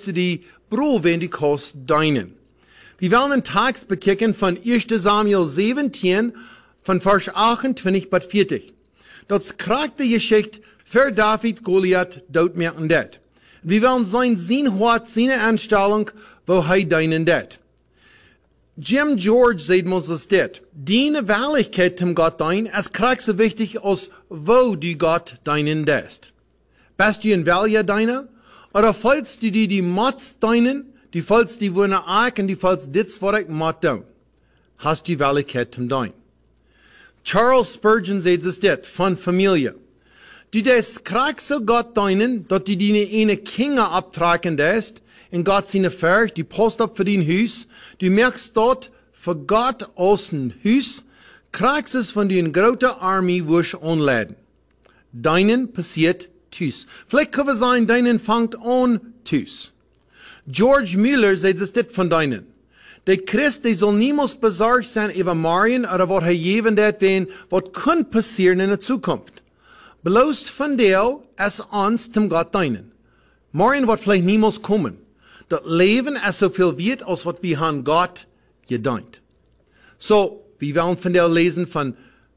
du die Brot in die Kost deinen. Wir wollen einen Text bekijken von 1. Samuel 17, von Vers 28 bis 40. Dat kraakt die Geschichte für David Goliath doodmerken dat. Wir wollen zien wat seine Anstellung, wo deinen dat. Jim George sagt uns das dit. Deine Wahrlichkeit zum Gott dein, es kriegt so wichtig als wo du Gott deinen dest. Bist du ein Wähler deiner? Oder folgst du die Mots deinen, die folgst die wohnen arg und die folgst dit, was ich mot down? Hast du Wahrlichkeit zum dein? Charles Spurgeon sagt es dit, von Familie. Du des kriegst so Gott deinen, dass du deine eine Kinder abtragen dest, in Gott seine Ferch, die post ab für dein Haus, du merkst dort, für Gott aus dem Haus, kriegst es von den großen Armee, wo ich anladen. Deinen passiert tus. Vielleicht können wir sagen, deinen fängt an tus. George Mueller sagt es dit von deinen. Der Christ, der soll niemals besorgt sein über Marien oder was jeven dat wen, was kann passieren in der Zukunft. Bloß von der, es ans zum Gott deinen. Marien wird vielleicht niemals kommen. Das Leben ist so viel wert, als was wir haben Gott gedient. So, wir wollen von der lesen von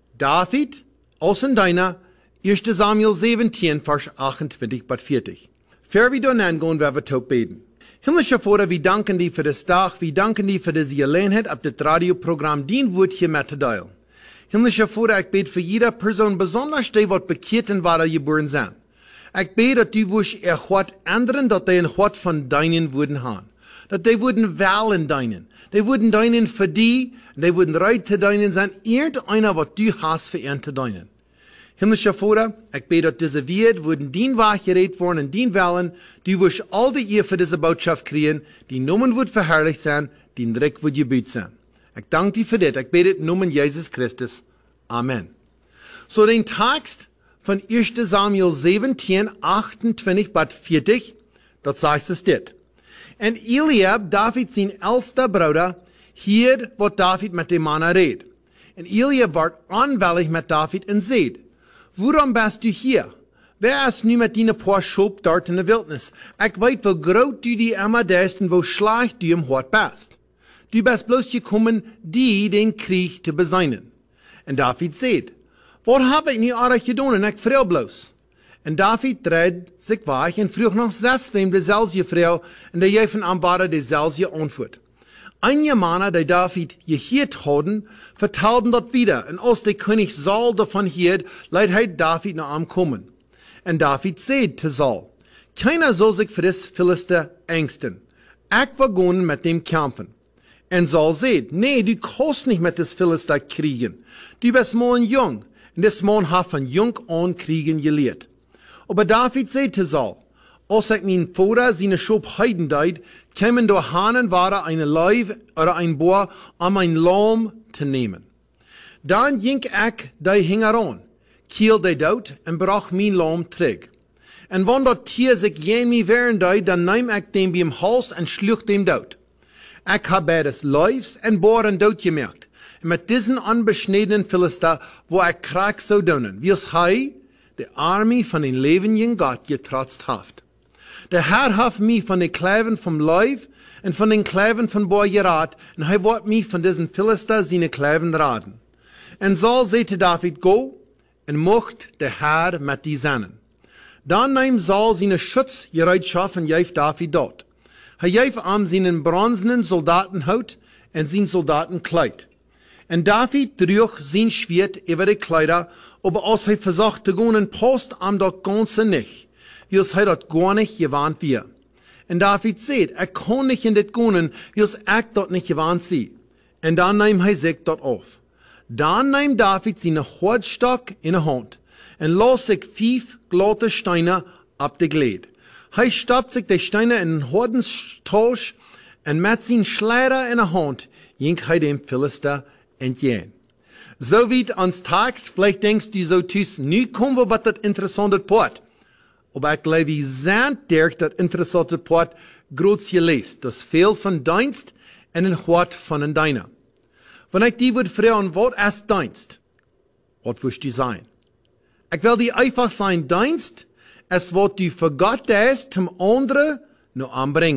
David, aus in deiner, 1. Samuel 17, Vers 28 bis 40. Für wir dann angehen, werden wir tot beten. Himmlischer Vater, wir danken dir für das Tag, wir danken dir für das Gelegenheit, ab das Radioprogramm, den Wort hier mitzuteilen. Himmlischer Vater, ich bete für jede Person, besonders die, die bekehrt und weiter geboren sind. Ich bete, dass du wirst Gott ändern, dass die ein Gott von deinen würden haben. Dass die würden wählen deinen. Die würden deinen für die, die würden reit zu deinen sein, irgendeiner, was du hast für ihn zu deinen. Himmlischer Vater, ich bete, dass diese Welt würden dien wachgerät worden und dien wählen, du wirst all die ihr für diese Botschaft kriegen, die Namen wird verherrlicht sein, die Dreck wird gebüht sein. Ich danke dir für das. Ich bete im Namen Jesus Christus. Amen. So den Text von 1. Samuel 17, 28 bis 40, dort sagt es dit. Und Eliab, David sein älster Bruder, hier, wo David mit dem Mann redet. Und Eliab war anwällig mit David und sagt, warum bist du hier? Wer ist nu mit deinen paar Schub dort in der Wildnis? Ich weiß, wo groß du die immer bist und wo schlecht du im Hort bist. Du bist bloß gekommen, die den Krieg zu beseinen. Und David sagt, was hab ich nie arg gedaan en ik vreel bloos? En David dreid zich weg en vroeg nog 6 wem dezelfde vrouw en die jy van aanbare dezelfde antwoord. Einige Männer, die David gehiert hadden, vertelden dat wieder. En als der König Saul davon hiert, leidt hij David nach ihm kommen. En David sagt zu Saul, keiner soll sich für das Philister ängsten. Ich will gehen mit dem kämpfen. En Saul sagt, nee, du kannst nicht mit das Philister kriegen. Du bist morgen jung. Und das Mann hat von jung an Kriegen gelehrt. Aber David sagt zu Saul, als ich mein Vater seine Schub heiden deid, kämen durch Hanen ware eine Leib oder ein Bohr, mein Lamm zu nehmen. Dann ging ich die Hingeran, kiel die dort und brach mein Lamm zurück. Und wenn das Tier sich jen mir wehren deid, dann nehm ich den beim Hals und schlug dem dort. Ich hab beides Leibs und Bohren dort gemerkt. Und mit diesen unbeschnittenen Philister, wo ich krieg so donen, wie es hei, die Armee von den lebendigen Gott getrotzt haft. Der Herr hat mich von den Kleven vom Leib und von den Kleven von Bohr gerat, und er wird mich von diesen Philister seine Kleven raten. Und Saul sagte David, go, und mocht der Herr mit die seinen. Dann nahm Saul seine Schutzgereitschaft und gab David dort. Er gab ihm seinen bronzenen Soldatenhaut und sein Soldatenkleid. Und David trug sein Schwert über die Kleider, aber als er versucht zu gehen, passt ihm das Ganze nicht, wie es er dort gar nicht gewarnt wird. Und David sagt, er kann nicht in das gehen, wie es ich dort nicht gewarnt sie. Und dann nahm er sich dort auf. Dann nahm David seinen Hordstock in der Hand und las sich 5 glatte Steine ab der Glied. Er stappt sich die Steine in den Hordenstausch und mit seinem Schleier in der Hand ging er dem Philister entgehen. So wie ans Text, vielleicht denkst du so tust, nu kommen wir bei das interessante Part. Aber ich glaube, wie sind dir das interessante Part groß gelesen. Das viel von Dienst und ein Wort von ein Deiner. Wenn ich die würde fragen, was ist Dienst? Was wirst du sein? Ich will dir einfach sein, Dienst ist, was du für Gott ist, zum anderen noch anbringen.